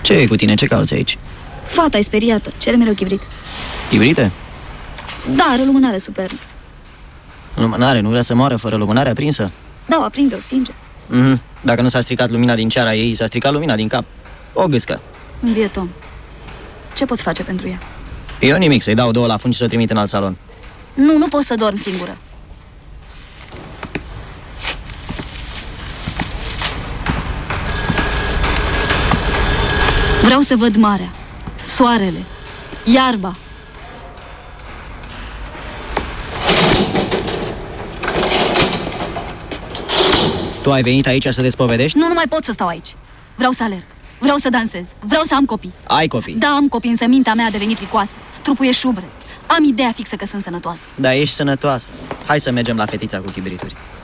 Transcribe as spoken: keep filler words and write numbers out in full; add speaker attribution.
Speaker 1: Ce e cu tine? Ce cauți aici?
Speaker 2: Fata e speriată. Cere mereu chibrit.
Speaker 1: Chibrite?
Speaker 2: Da, are o lumânare superbă.
Speaker 1: Lumânare? Nu vrea să moară fără lumânare aprinsă?
Speaker 2: Da, o aprinde, o stinge.
Speaker 1: Mm-hmm. Dacă nu s-a stricat lumina din ceara ei, s-a stricat lumina din cap. O gâscă.
Speaker 2: Un biet om. Ce poți face pentru ea?
Speaker 1: Eu nimic, să-i dau două la fund și să o trimit în alt salon.
Speaker 2: Nu, nu pot să dorm singură. Vreau să văd marea, soarele, iarba.
Speaker 1: Tu ai venit aici să te spovedești?
Speaker 2: Nu, nu mai pot să stau aici. Vreau să alerg, vreau să dansez, vreau să am copii.
Speaker 1: Ai copii?
Speaker 2: Da, am copii, însă mintea mea a devenit fricoasă. Trupul e șubre. Am ideea fixă că sunt sănătoasă.
Speaker 1: Da, ești sănătoasă. Hai să mergem la fetița cu chibrituri.